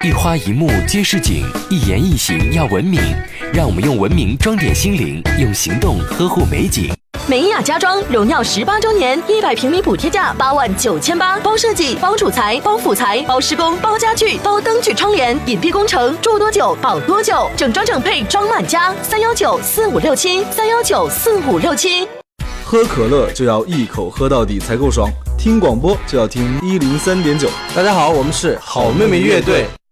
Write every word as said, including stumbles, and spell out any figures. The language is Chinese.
一花一木皆是景，一言一行要文明。让我们用文明装点心灵，用行动呵护美景。 美雅家装荣耀十八周年，一百平米补贴价八万九千八，包设计、包主材、包辅材、包施工、包家具、包灯具窗帘，隐蔽工程，住多久保多久，整装整配装满家。三幺九四五六七，三幺九四五六七。 喝可乐就要一口喝到底才够爽，听广播就要听一零三点九。 大家好，我们是好妹妹乐队。